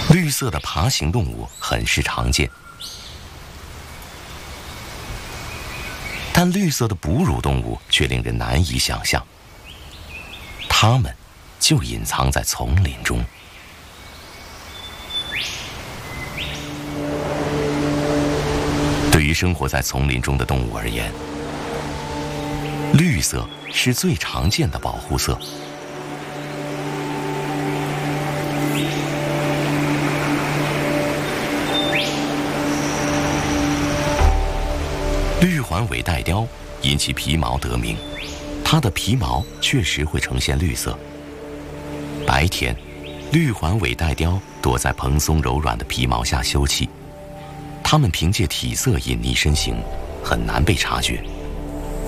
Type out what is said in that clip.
绿色的爬行动物很是常见，但绿色的哺乳动物却令人难以想象，它们就隐藏在丛林中。对于生活在丛林中的动物而言，绿色是最常见的保护色。绿环尾带貂因其皮毛得名，它的皮毛确实会呈现绿色。白天，绿环尾带貂躲在蓬松柔软的皮毛下休憩，它们凭借体色隐匿身形，很难被察觉。